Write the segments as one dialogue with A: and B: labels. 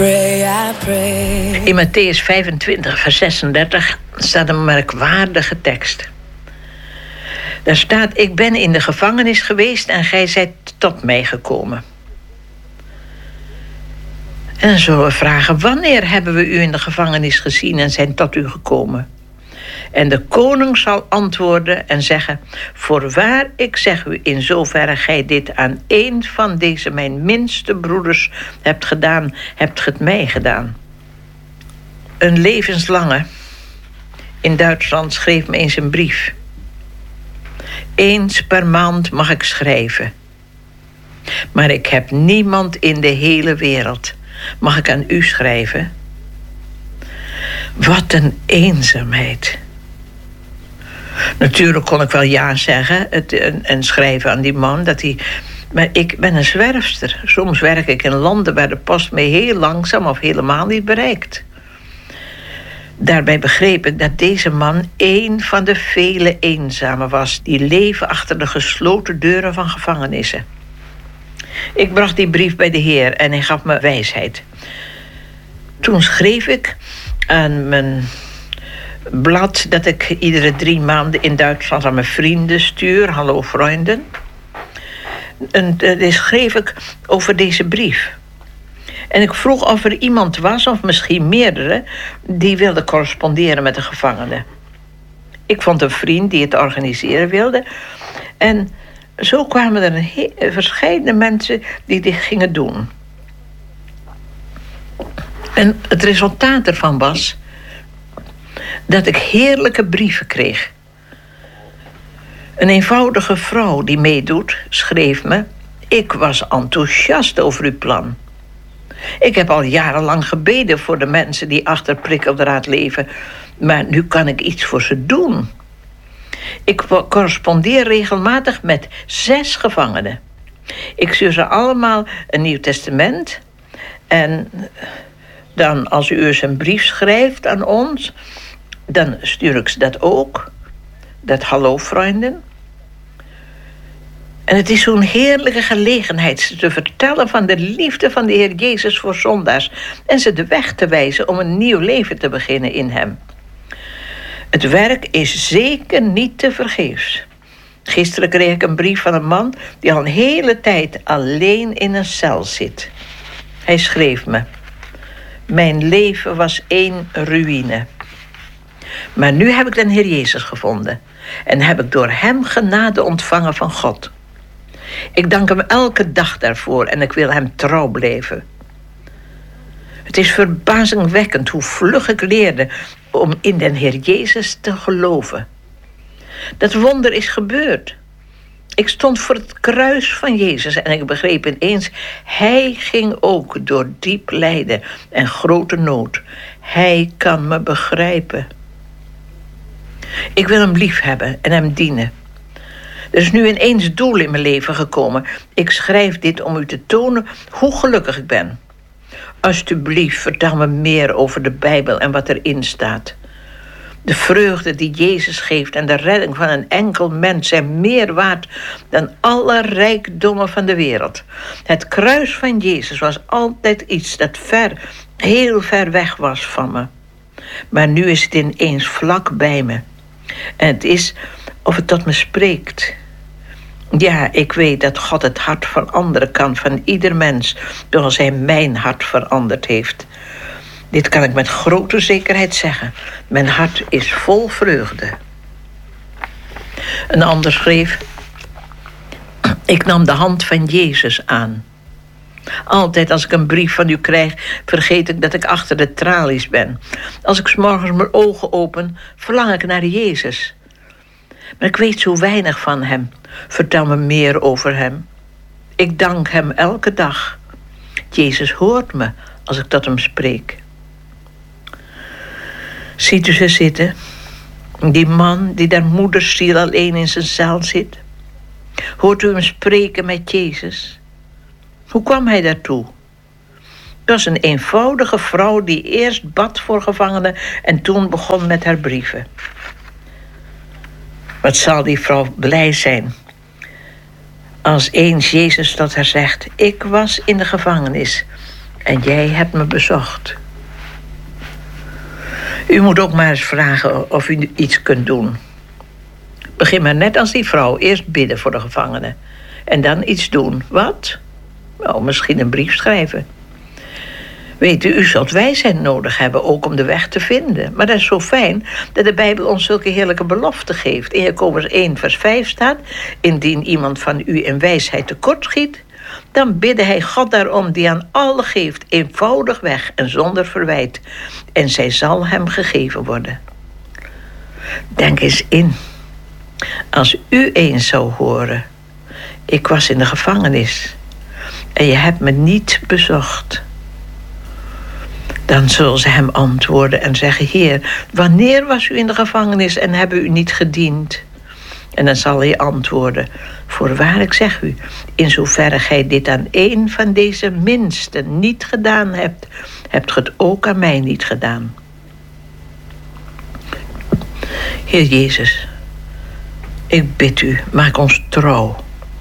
A: In Mattheüs 25, vers 36 staat een merkwaardige tekst. Daar staat: ik ben in de gevangenis geweest en gij zijt tot mij gekomen. En dan zullen we vragen: wanneer hebben we u in de gevangenis gezien en zijn tot u gekomen? En de koning zal antwoorden en zeggen: voorwaar, ik zeg u, in zoverre gij dit aan één van deze mijn minste broeders hebt gedaan, hebt ge het mij gedaan. Een levenslange in Duitsland schreef me eens een brief. Eens per maand mag ik schrijven. Maar ik heb niemand in de hele wereld. Mag ik aan u schrijven? Wat een eenzaamheid. Natuurlijk kon ik wel ja zeggen en schrijven aan die man. Maar ik ben een zwerfster. Soms werk ik in landen waar de post mij heel langzaam of helemaal niet bereikt. Daarbij begreep ik dat deze man één van de vele eenzamen was die leven achter de gesloten deuren van gevangenissen. Ik bracht die brief bij de Heer en hij gaf me wijsheid. Toen schreef ik aan mijn blad dat ik iedere 3 maanden in Duitsland aan mijn vrienden stuur. Hallo vrienden. En dan schreef ik over deze brief. En ik vroeg of er iemand was, of misschien meerdere, die wilde corresponderen met de gevangenen. Ik vond een vriend die het organiseren wilde. En zo kwamen er verschillende mensen die dit gingen doen. En het resultaat ervan was dat ik heerlijke brieven kreeg. Een eenvoudige vrouw die meedoet schreef me: ik was enthousiast over uw plan. Ik heb al jarenlang gebeden voor de mensen die achter prikkeldraad leven, maar nu kan ik iets voor ze doen. Ik correspondeer regelmatig met 6 gevangenen. Ik stuur ze allemaal een Nieuw Testament. En dan, als u eens een brief schrijft aan ons, dan stuur ik ze dat ook. Dat hallo vrienden. En het is zo'n heerlijke gelegenheid ze te vertellen van de liefde van de Heer Jezus voor zondaars en ze de weg te wijzen om een nieuw leven te beginnen in hem. Het werk is zeker niet te vergeefs. Gisteren kreeg ik een brief van een man die al een hele tijd alleen in een cel zit. Hij schreef me: mijn leven was 1 ruïne. Maar nu heb ik de Heer Jezus gevonden en heb ik door hem genade ontvangen van God. Ik dank hem elke dag daarvoor en ik wil hem trouw blijven. Het is verbazingwekkend hoe vlug ik leerde om in de Heer Jezus te geloven. Dat wonder is gebeurd. Ik stond voor het kruis van Jezus en ik begreep ineens: hij ging ook door diep lijden en grote nood. Hij kan me begrijpen. Ik wil hem lief hebben en hem dienen. Er is nu ineens doel in mijn leven gekomen. Ik schrijf dit om u te tonen hoe gelukkig ik ben. Alsjeblieft, vertel me meer over de Bijbel en wat erin staat. De vreugde die Jezus geeft en de redding van een enkel mens zijn meer waard dan alle rijkdommen van de wereld. Het kruis van Jezus was altijd iets dat heel ver weg was van me. Maar nu is het ineens vlak bij me. En het is of het tot me spreekt. Ja, ik weet dat God het hart veranderen kan van ieder mens, zoals hij mijn hart veranderd heeft. Dit kan ik met grote zekerheid zeggen. Mijn hart is vol vreugde. Een ander schreef: ik nam de hand van Jezus aan. Altijd als ik een brief van u krijg, vergeet ik dat ik achter de tralies ben. Als ik 's morgens mijn ogen open, verlang ik naar Jezus. Maar ik weet zo weinig van hem. Vertel me meer over hem. Ik dank hem elke dag. Jezus hoort me als ik tot hem spreek. Ziet u ze zitten? Die man die daar moedersziel alleen in zijn cel zit. Hoort u hem spreken met Jezus? Hoe kwam hij daartoe? Het was een eenvoudige vrouw die eerst bad voor gevangenen en toen begon met haar brieven. Wat zal die vrouw blij zijn als eens Jezus tot haar zegt: ik was in de gevangenis En jij hebt me bezocht. U moet ook maar eens vragen of u iets kunt doen. Begin maar net als die vrouw. Eerst bidden voor de gevangenen. En dan iets doen. Wat? Nou, misschien een brief schrijven. Weet u zult wijsheid nodig hebben, ook om de weg te vinden. Maar dat is zo fijn dat de Bijbel ons zulke heerlijke beloften geeft. In Jacobus 1 vers 5 staat: indien iemand van u in wijsheid tekortschiet, dan bidde hij God daarom, die aan allen geeft, eenvoudig weg en zonder verwijt. En zij zal hem gegeven worden. Denk eens in. Als u eens zou horen: ik was in de gevangenis en je hebt me niet bezocht. Dan zullen ze hem antwoorden en zeggen: Heer, wanneer was u in de gevangenis en hebben u niet gediend? En dan zal hij antwoorden: voorwaar, ik zeg u, in zoverre gij dit aan een van deze minsten niet gedaan hebt, hebt ge het ook aan mij niet gedaan. Heer Jezus, ik bid u, maak ons trouw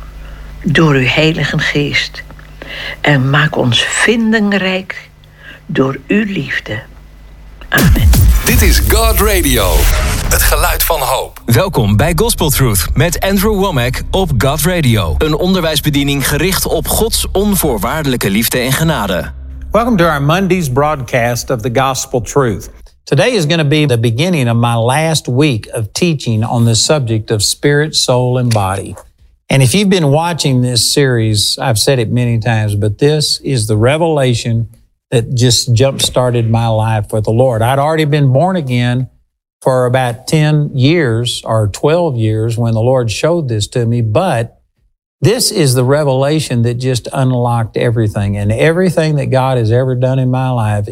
A: door uw Heilige Geest en maak ons vindingrijk door uw liefde. Amen.
B: Dit is God Radio, het geluid van hoop.
C: Welkom bij Gospel Truth met Andrew Womack op God Radio. Een onderwijsbediening gericht op Gods onvoorwaardelijke liefde en genade.
D: Welcome to our Monday's broadcast of the Gospel Truth. Today is going to be the beginning of my last week of teaching on the subject of spirit, soul, and body. And if you've been watching this series, I've said it many times, but this is the revelation that just jump-started my life with the Lord. I'd already been born again for about 10 years or 12 years when the Lord showed this to me, but this is the revelation that just unlocked everything. And everything that God has ever done in my life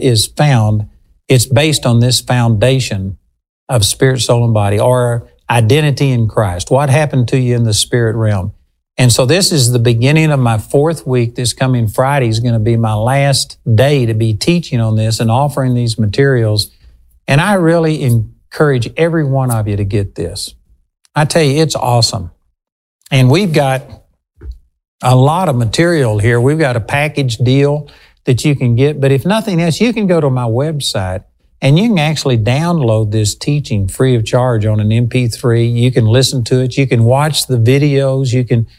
D: it's based on this foundation of spirit, soul, and body, or identity in Christ. What happened to you in the spirit realm? And so this is the beginning of my 4th week. This coming Friday is going to be my last day to be teaching on this and offering these materials. And I really encourage every one of you to get this. I tell you, it's awesome. And we've got a lot of material here. We've got a package deal that you can get. But if nothing else, you can go to my website and you can actually download this teaching free of charge on an MP3. You can listen to it. You can watch the videos.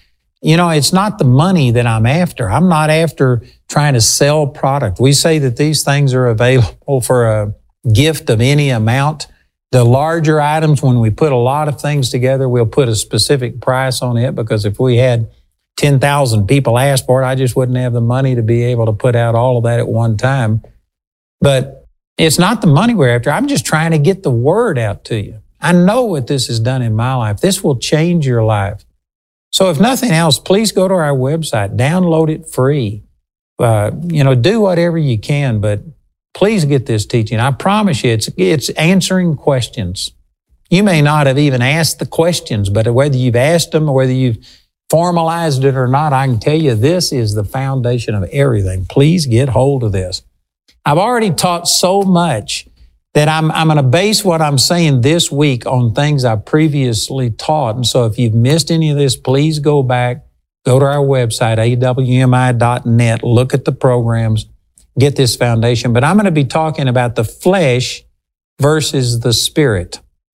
D: It's not the money that I'm after. I'm not after trying to sell product. We say that these things are available for a gift of any amount. The larger items, when we put a lot of things together, we'll put a specific price on it, because if we had 10,000 people ask for it, I just wouldn't have the money to be able to put out all of that at one time. But it's not the money we're after. I'm just trying to get the word out to you. I know what this has done in my life. This will change your life. So if nothing else, please go to our website, download it free. Do whatever you can, but please get this teaching. I promise you, it's answering questions. You may not have even asked the questions, but whether you've asked them or whether you've formalized it or not, I can tell you this is the foundation of everything. Please get hold of this. I've already taught so much that I'm going to base what I'm saying this week on things I previously taught. And so if you've missed any of this, please go back, go to our website, awmi.net, look at the programs, get this foundation. But I'm going to be talking about the flesh versus the spirit.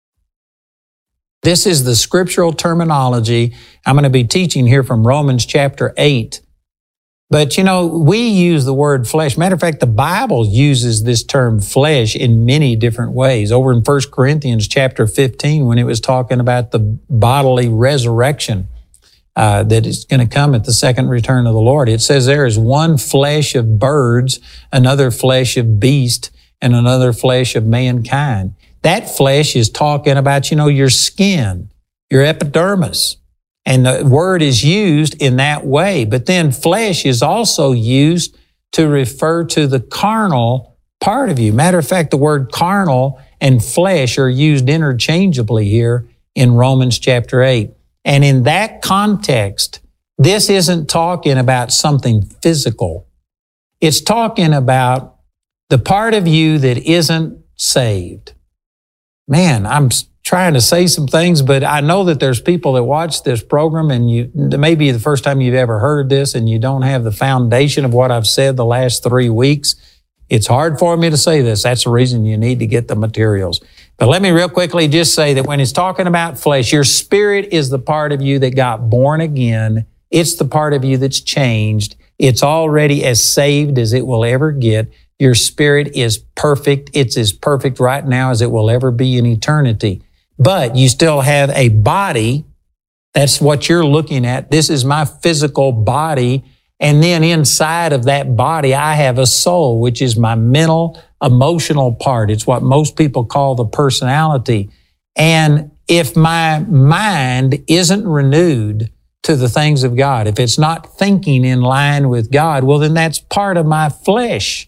D: This is the scriptural terminology. I'm going to be teaching here from Romans chapter 8. But, we use the word flesh. Matter of fact, the Bible uses this term flesh in many different ways. Over in 1 Corinthians chapter 15, when it was talking about the bodily resurrection that is going to come at the second return of the Lord, it says there is one flesh of birds, another flesh of beast, and another flesh of mankind. That flesh is talking about, your skin, your epidermis. And the word is used in that way. But then flesh is also used to refer to the carnal part of you. Matter of fact, the word carnal and flesh are used interchangeably here in Romans chapter 8. And in that context, this isn't talking about something physical. It's talking about the part of you that isn't saved. Man, I'm trying to say some things, but I know that there's people that watch this program and maybe the first time you've ever heard this and you don't have the foundation of what I've said the last 3 weeks. It's hard for me to say this. That's the reason you need to get the materials. But let me real quickly just say that when it's talking about flesh, your spirit is the part of you that got born again. It's the part of you that's changed. It's already as saved as it will ever get. Your spirit is perfect. It's as perfect right now as it will ever be in eternity. But you still have a body. That's what you're looking at. This is my physical body. And then inside of that body, I have a soul, which is my mental, emotional part. It's what most people call the personality. And if my mind isn't renewed to the things of God, if it's not thinking in line with God, well, then that's part of my flesh.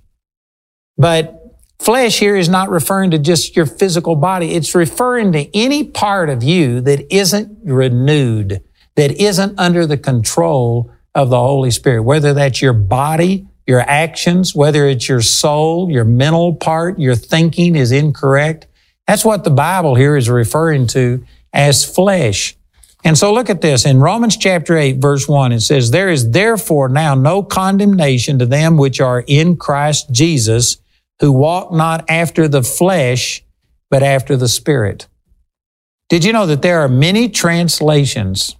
D: But flesh here is not referring to just your physical body. It's referring to any part of you that isn't renewed, that isn't under the control of the Holy Spirit, whether that's your body, your actions, whether it's your soul, your mental part, your thinking is incorrect. That's what the Bible here is referring to as flesh. And so look at this. In Romans chapter 8, verse 1, it says, "There is therefore now no condemnation to them which are in Christ Jesus, who walk not after the flesh, but after the Spirit." Did you know that there are many translations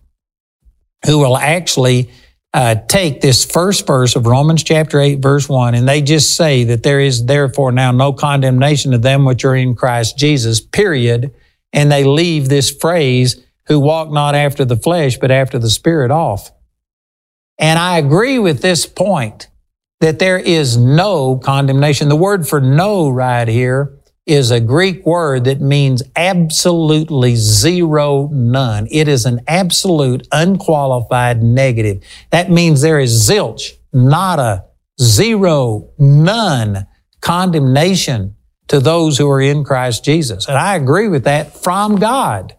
D: who will actually take this first verse of Romans chapter 8, verse 1, and they just say that there is therefore now no condemnation to them which are in Christ Jesus, period, and they leave this phrase, "who walk not after the flesh, but after the Spirit," off. And I agree with this point that there is no condemnation. The word for "no" right here is a Greek word that means absolutely zero, none. It is an absolute, unqualified negative. That means there is zilch, nada, zero, none condemnation to those who are in Christ Jesus. And I agree with that from God.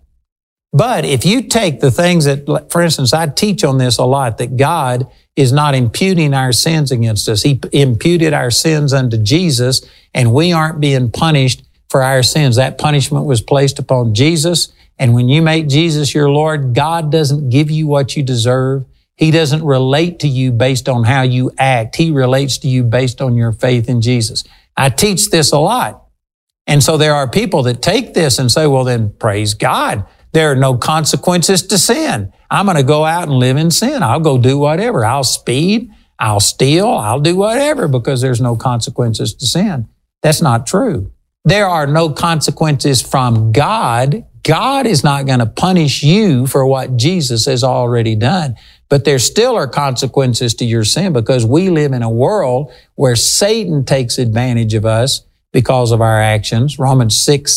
D: But if you take the things that, for instance, I teach on this a lot, that God is not imputing our sins against us. He imputed our sins unto Jesus, and we aren't being punished for our sins. That punishment was placed upon Jesus. And when you make Jesus your Lord, God doesn't give you what you deserve. He doesn't relate to you based on how you act. He relates to you based on your faith in Jesus. I teach this a lot. And so there are people that take this and say, well, then praise God. There are no consequences to sin. I'm going to go out and live in sin. I'll go do whatever. I'll speed. I'll steal. I'll do whatever because there's no consequences to sin. That's not true. There are no consequences from God. God is not going to punish you for what Jesus has already done. But there still are consequences to your sin because we live in a world where Satan takes advantage of us because of our actions. Romans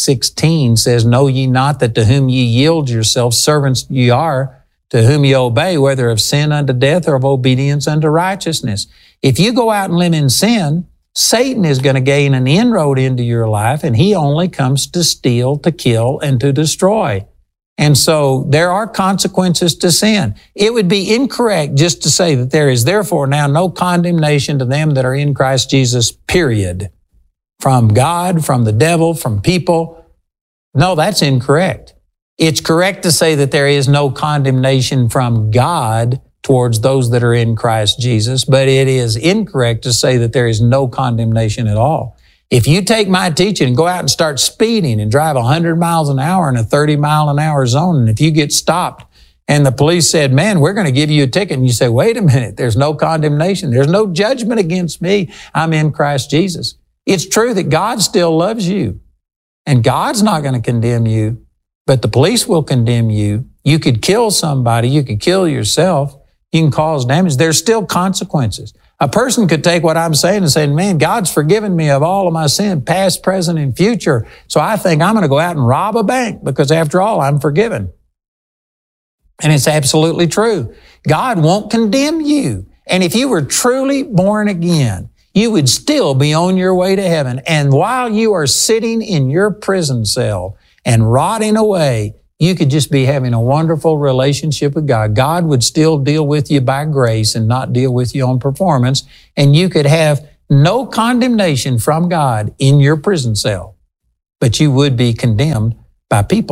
D: 6:16 says, "Know ye not that to whom ye yield yourselves, servants ye are, to whom ye obey, whether of sin unto death or of obedience unto righteousness." If you go out and live in sin, Satan is going to gain an inroad into your life, and he only comes to steal, to kill, and to destroy. And so there are consequences to sin. It would be incorrect just to say that there is therefore now no condemnation to them that are in Christ Jesus, period. From God, from the devil, from people. No, that's incorrect. It's correct to say that there is no condemnation from God towards those that are in Christ Jesus, but it is incorrect to say that there is no condemnation at all. If you take my teaching and go out and start speeding and drive 100 miles an hour in a 30-mile-an-hour zone, and if you get stopped and the police said, "Man, we're going to give you a ticket," and you say, "Wait a minute, there's no condemnation. There's no judgment against me. I'm in Christ Jesus." It's true that God still loves you, and God's not going to condemn you, but the police will condemn you. You could kill somebody. You could kill yourself. You can cause damage. There's still consequences. A person could take what I'm saying and say, "Man, God's forgiven me of all of my sin, past, present, and future. So I think I'm going to go out and rob a bank because after all, I'm forgiven." And it's absolutely true. God won't condemn you. And if you were truly born again, you would still be on your way to heaven. And while you are sitting in your prison cell and rotting away, you could just be having a wonderful relationship with God. God would still deal with you by grace and not deal with you on performance. And you could have no condemnation from God in your prison cell, but you would be condemned by people.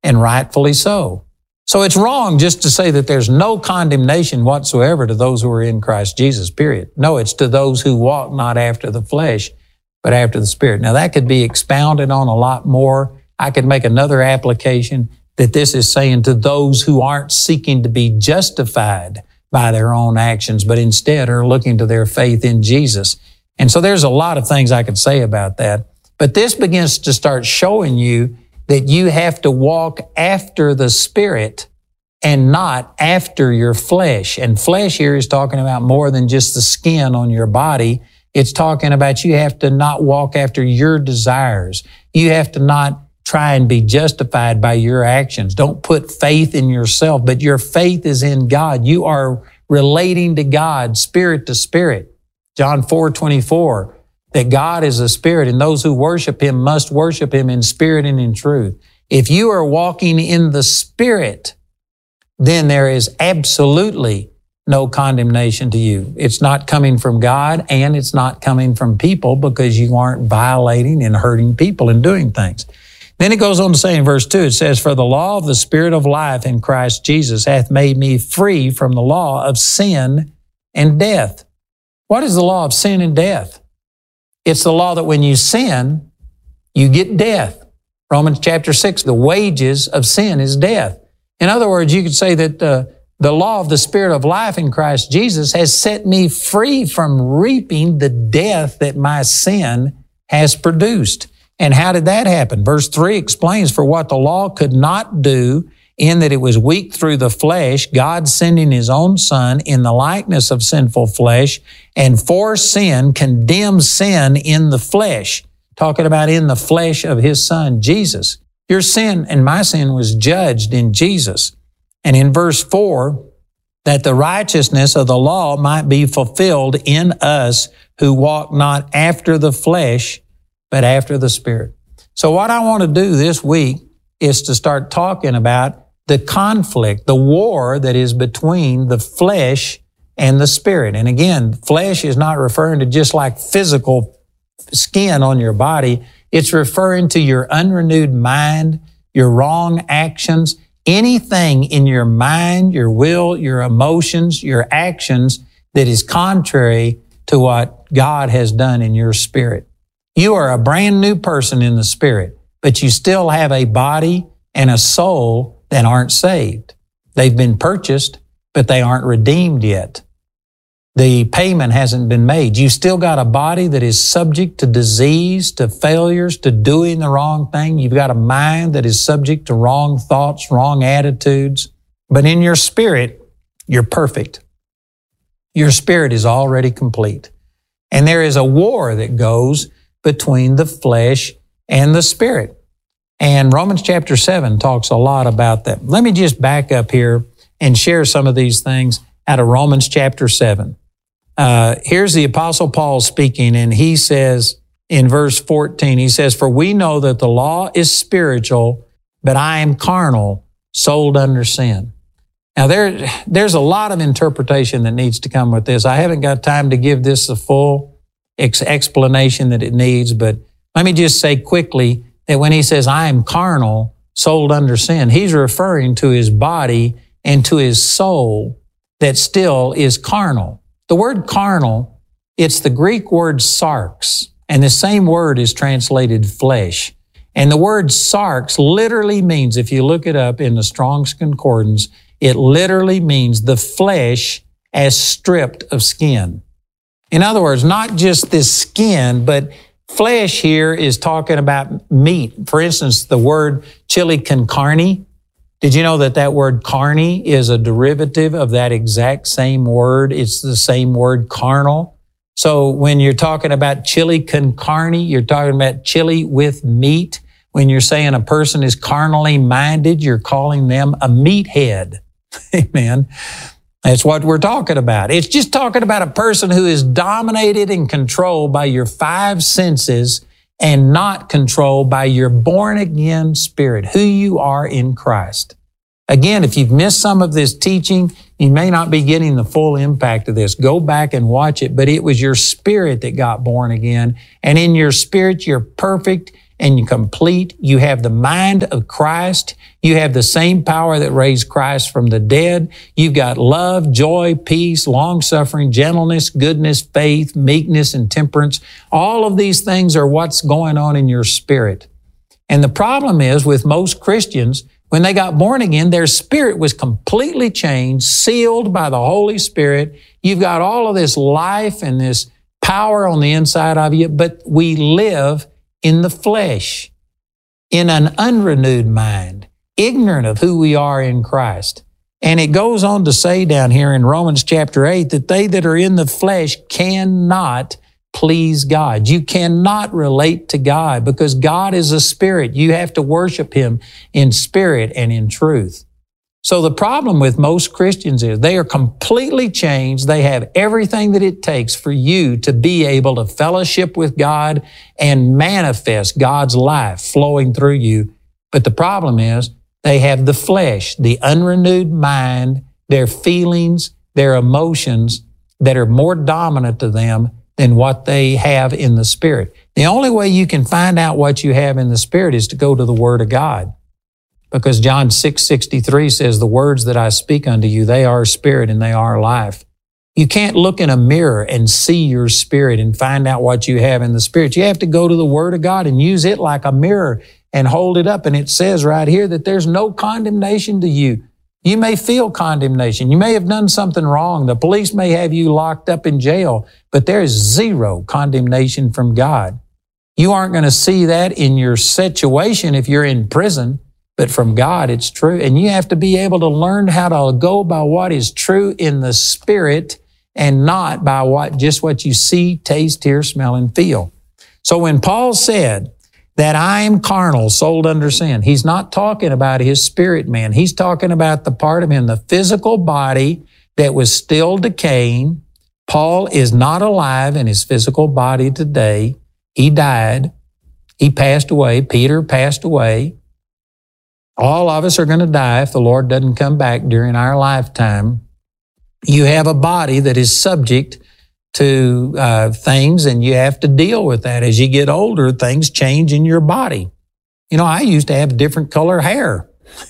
D: and rightfully so. So it's wrong just to say that there's no condemnation whatsoever to those who are in Christ Jesus, period. No, it's to those who walk not after the flesh, but after the Spirit. Now, that could be expounded on a lot more. I could make another application that this is saying to those who aren't seeking to be justified by their own actions, but instead are looking to their faith in Jesus. And so there's a lot of things I could say about that. But this begins to start showing you that you have to walk after the Spirit and not after your flesh. And flesh here is talking about more than just the skin on your body. It's talking about you have to not walk after your desires. You have to not try and be justified by your actions. Don't put faith in yourself, but your faith is in God. You are relating to God, spirit to spirit. John 4:24, that God is a spirit and those who worship Him must worship Him in spirit and in truth. If you are walking in the Spirit, then there is absolutely no condemnation to you. It's not coming from God and it's not coming from people because you aren't violating and hurting people and doing things. Then it goes on to say in verse 2, it says, "For the law of the Spirit of life in Christ Jesus hath made me free from the law of sin and death." What is the law of sin and death? It's the law that when you sin, you get death. Romans chapter 6, the wages of sin is death. In other words, you could say that the law of the Spirit of life in Christ Jesus has set me free from reaping the death that my sin has produced. And how did that happen? Verse 3 explains, "For what the law could not do, in that it was weak through the flesh, God sending His own Son in the likeness of sinful flesh, and for sin condemned sin in the flesh." Talking about in the flesh of His Son, Jesus. Your sin and my sin was judged in Jesus. And in verse 4, that the righteousness of the law might be fulfilled in us who walk not after the flesh, but after the Spirit. So what I want to do this week is to start talking about the conflict, the war that is between the flesh and the Spirit. And again, flesh is not referring to just like physical skin on your body. It's referring to your unrenewed mind, your wrong actions, anything in your mind, your will, your emotions, your actions that is contrary to what God has done in your spirit. You are a brand new person in the Spirit, but you still have a body and a soul that aren't saved. They've been purchased, but they aren't redeemed yet. The payment hasn't been made. You still got a body that is subject to disease, to failures, to doing the wrong thing. You've got a mind that is subject to wrong thoughts, wrong attitudes. But in your spirit, you're perfect. Your spirit is already complete. And there is a war that goes between the flesh and the Spirit. And Romans chapter 7 talks a lot about that. Let me just back up here and share some of these things out of Romans chapter 7. Here's the Apostle Paul speaking, and he says in verse 14, he says, "For we know that the law is spiritual, but I am carnal, sold under sin." Now, there's a lot of interpretation that needs to come with this. I haven't got time to give this the full explanation that it needs, but let me just say quickly that when he says, "I am carnal, sold under sin," he's referring to his body and to his soul that still is carnal. The word carnal, it's the Greek word sarx, and the same word is translated flesh. And the word sarx literally means, if you look it up in the Strong's Concordance, it literally means the flesh as stripped of skin. In other words, not just this skin, but flesh here is talking about meat. For instance, the word chili con carne. Did you know that that word carne is a derivative of that exact same word? It's the same word carnal. So when you're talking about chili con carne, you're talking about chili with meat. When you're saying a person is carnally minded, you're calling them a meathead. Amen. That's what we're talking about. It's just talking about a person who is dominated and controlled by your five senses and not controlled by your born-again spirit, who you are in Christ. Again, if you've missed some of this teaching, you may not be getting the full impact of this. Go back and watch it, but it was your spirit that got born again, and in your spirit, you're perfect, and complete. You have the mind of Christ. You have the same power that raised Christ from the dead. You've got love, joy, peace, long-suffering, gentleness, goodness, faith, meekness, and temperance. All of these things are what's going on in your spirit. And the problem is with most Christians, when they got born again, their spirit was completely changed, sealed by the Holy Spirit. You've got all of this life and this power on the inside of you, but we live in the flesh, in an unrenewed mind, ignorant of who we are in Christ. And it goes on to say down here in Romans chapter 8 that they that are in the flesh cannot please God. You cannot relate to God because God is a spirit. You have to worship Him in spirit and in truth. So the problem with most Christians is they are completely changed. They have everything that it takes for you to be able to fellowship with God and manifest God's life flowing through you. But the problem is they have the flesh, the unrenewed mind, their feelings, their emotions that are more dominant to them than what they have in the Spirit. The only way you can find out what you have in the Spirit is to go to the Word of God. Because John 6:63 says, the words that I speak unto you, they are spirit and they are life. You can't look in a mirror and see your spirit and find out what you have in the Spirit. You have to go to the Word of God and use it like a mirror and hold it up. And it says right here that there's no condemnation to you. You may feel condemnation. You may have done something wrong. The police may have you locked up in jail, but there is zero condemnation from God. You aren't going to see that in your situation if you're in prison, but from God it's true. And you have to be able to learn how to go by what is true in the Spirit and not by just what you see, taste, hear, smell, and feel. So when Paul said that I am carnal, sold under sin, he's not talking about his spirit man. He's talking about the part of him, the physical body that was still decaying. Paul is not alive in his physical body today. He died. He passed away. Peter passed away. All of us are going to die if the Lord doesn't come back during our lifetime. You have a body that is subject to things, and you have to deal with that. As you get older, things change in your body. You know, I used to have different color hair.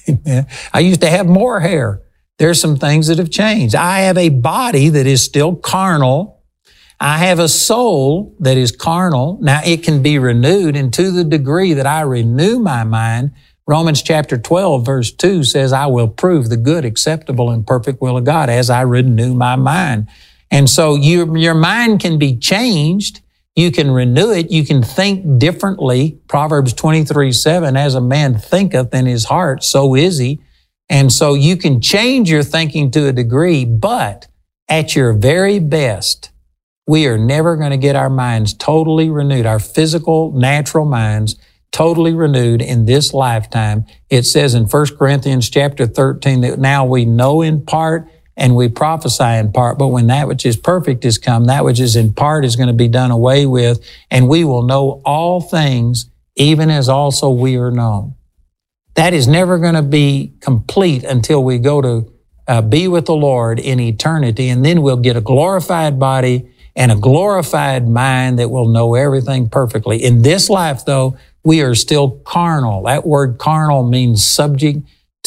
D: I used to have more hair. There's some things that have changed. I have a body that is still carnal. I have a soul that is carnal. Now, it can be renewed, and to the degree that I renew my mind, Romans chapter 12, verse 2 says, I will prove the good, acceptable, and perfect will of God as I renew my mind. And so your mind can be changed. You can renew it. You can think differently. Proverbs 23:7, as a man thinketh in his heart, so is he. And so you can change your thinking to a degree, but at your very best, we are never going to get our minds totally renewed, our physical, natural minds totally renewed in this lifetime. It says in 1 Corinthians chapter 13 that now we know in part and we prophesy in part, but when that which is perfect is come, that which is in part is going to be done away with, and we will know all things, even as also we are known. That is never going to be complete until we go to be with the Lord in eternity, and then we'll get a glorified body and a glorified mind that will know everything perfectly. In this life, though, we are still carnal. That word carnal means subject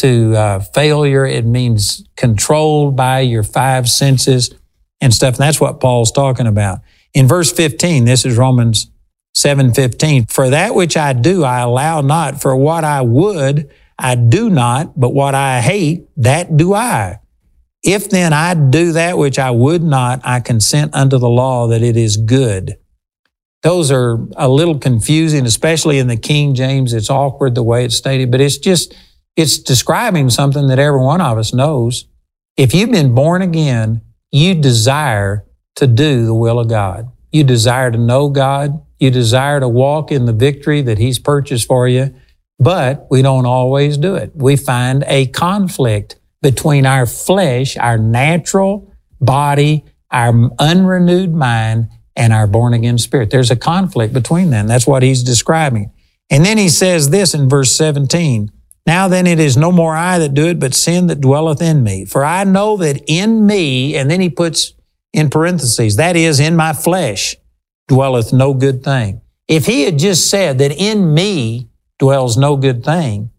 D: to failure. It means controlled by your five senses and stuff. And that's what Paul's talking about. In verse 15, this is Romans 7:15. For that which I do, I allow not. For what I would, I do not. But what I hate, that do I. If then I do that which I would not, I consent unto the law that it is good. Those are a little confusing, especially in the King James. It's awkward the way it's stated, but it's describing something that every one of us knows. If you've been born again, you desire to do the will of God. You desire to know God. You desire to walk in the victory that He's purchased for you, but we don't always do it. We find a conflict between our flesh, our natural body, our unrenewed mind, and our born-again spirit. There's a conflict between them. That's what he's describing. And then he says this in verse 17, now then it is no more I that do it, but sin that dwelleth in me. For I know that in me, and then he puts in parentheses, that is, in my flesh, dwelleth no good thing. If he had just said that in me dwells no good thing,